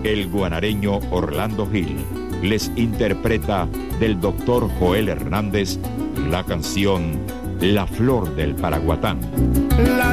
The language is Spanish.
el guanareño Orlando Gil les interpreta del doctor Joel Hernández la canción La Flor del Paraguatán.